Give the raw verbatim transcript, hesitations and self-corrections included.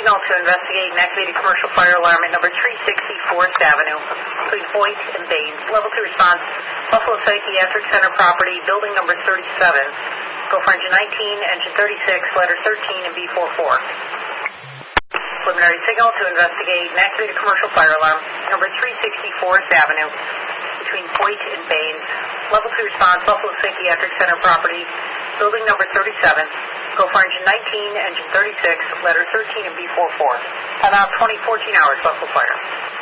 signal to investigate an activated commercial fire alarm at number three sixty-fourth Avenue between Hoyt and Baines. Level two response, Buffalo Psychiatric Center property, building number thirty-seven. Go for engine nineteen, engine thirty-six, letter thirteen, and B forty-four. Preliminary signal to investigate an activated commercial fire alarm, number three sixty-fourth Avenue between Hoyt and Baines. Level two response, Buffalo Psychiatric Center property, building number thirty-seven. Go for engine nineteen, engine thirty-six, letter thirteen, and B forty-four. About twenty fourteen hours, Buffalo Fire.